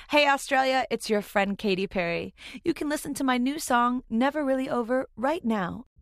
Hey Australia, it's your friend Katy Perry. You can listen to my new song, Never Really Over, right now